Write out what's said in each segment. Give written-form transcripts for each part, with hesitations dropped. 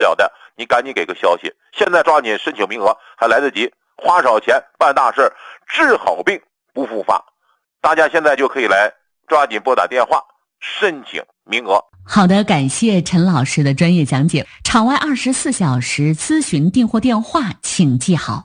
了的，你赶紧给个消息，现在抓紧申请名额还来得及，花少钱办大事，治好病不复发。大家现在就可以来抓紧拨打电话申请名额。 好的，感谢陈老师的专业讲解。场外24小时咨询订货电话请记好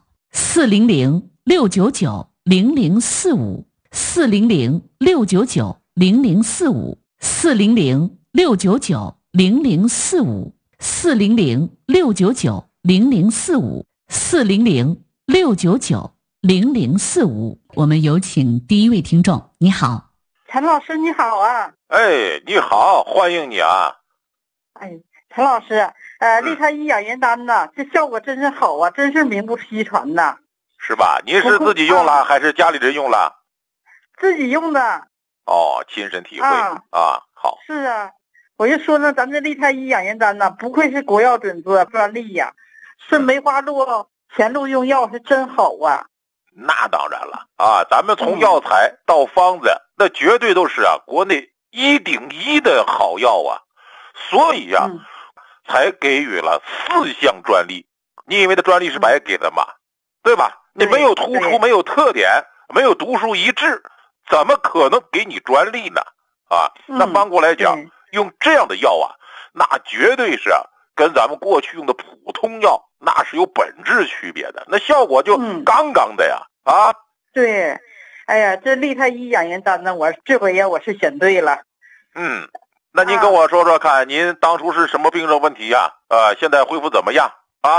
，400-699-0045，400-699-0045，400-699-0045。我们有请第一位听众。你好， 陈老师你好啊。 哎，你好，欢迎你啊。 哎，陈老师，利他伊养颜丹呐，这效果真是好啊，真是名不虚传呐。 是吧？你是自己用了还是家里人用了？ 自己用的。 哦，亲身体会好。 是啊，我就说呢，咱这利他伊养颜丹呐，不愧是国药准字专利呀，是梅花鹿前路用药是真好啊。 那当然了啊，咱们从药材到方子，那绝对都是国内1顶1的好药啊，所以才给予了4项专利。你以为的专利是白给的吗？对吧？你没有突出，没有特点，没有独树一帜，怎么可能给你专利呢？那反过来讲，用这样的药那绝对是跟咱们过去用的普通药那是有本质区别的，那效果就杠杠的呀。 对，哎呀，这利他伊养颜丹呢，这回我是选对了。 那您跟我说说看，您当初是什么病症问题呀？现在恢复怎么样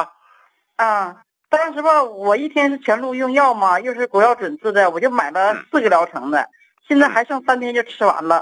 当时吧，我一天是全路用药嘛，又是国药准字的，我就买了4个疗程的，现在还剩3天就吃完了。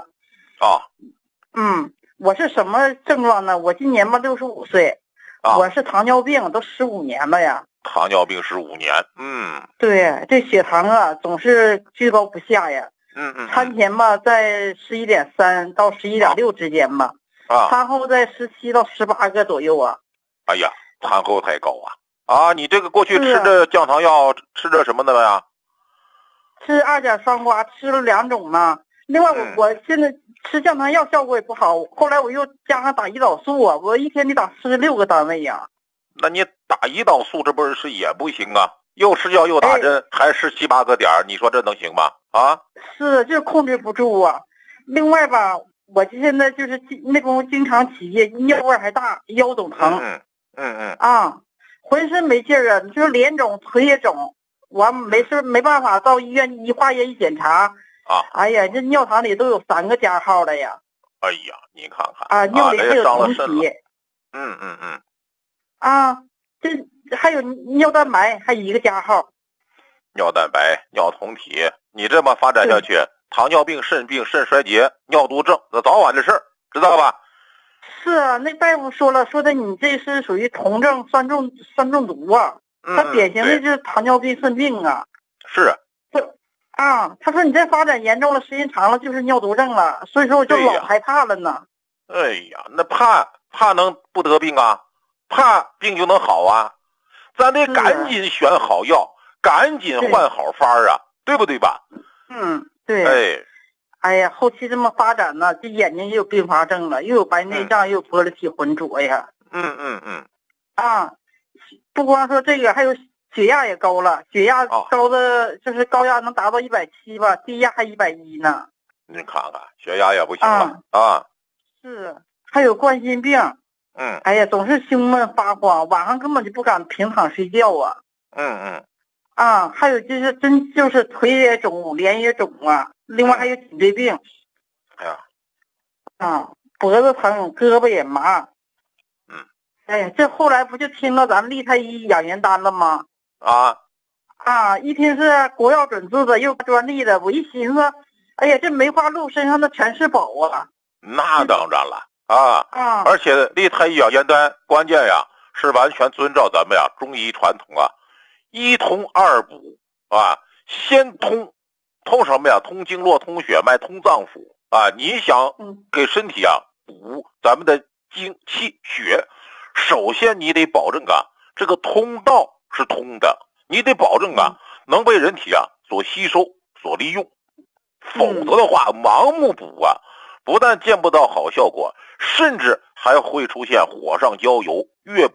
我是什么症状呢？我今年吧65岁，我是糖尿病，都15年了呀。 糖尿病15年， 对，这血糖总是居高不下呀。餐前吧在11.3到11.6之间吧，餐后在17到18个左右啊。 哎呀，餐后太高你这个过去吃的降糖药吃的什么的呀？ 吃2甲双胍，吃了2种呢。另外我现在吃降糖药效果也不好，后来我又加上打胰岛素我一天得打46个单位呀。 那你打胰岛素这不是也不行啊？又吃药又打针，还吃7、8个点，你说这能行吗？ 是，就控制不住啊。另外吧，我现在就是那功夫经常起夜，尿味还大，腰总疼。浑身没劲儿你说脸肿腿也肿，我没事没办法到医院一化验一检查哎呀，这尿糖里都有3个加号了呀。 哎呀，你看看尿里还有酮体。这还有尿蛋白还1个加号。 尿蛋白、尿酮体，你这么发展下去，糖尿病、肾病、肾衰竭、尿毒症，那早晚的事儿，知道吧？ 是啊，那大夫说的你这是属于酮症酸中毒他典型的就是糖尿病肾病是他说你这发展严重了，时间长了就是尿毒症了，所以说我就老害怕了呢。 哎呀，那怕能不得病怕病就能好咱得赶紧选好药，赶紧换好法对不对吧？ 对。哎呀，后期这么发展呢，这眼睛又有并发症了，又有白内障，又有玻璃体浑浊呀。不光说这个，还有血压也高了，血压高的就是高压能达到170吧，低压还110呢。 你看看，血压也不行了是，还有冠心病。哎呀，总是胸闷发慌，晚上根本就不敢平躺睡觉还有就是腿也肿，脸也肿另外还有颈椎病。脖子疼，胳膊也麻。哎呀，这后来不就听了咱们利他伊养颜丹了吗？一听是国药准字的，又专利的，我一寻思，哎呀，这梅花鹿身上的全是宝那当然了而且利他伊养颜丹关键是完全遵照咱们中医传统一通二补先通什么通经络、通血脉、通脏腑你想给身体补咱们的精气血，首先你得保证这个通道是通的，你得保证能被人体所吸收所利用，否则的话盲目补不但见不到好效果，甚至还会出现火上浇油、越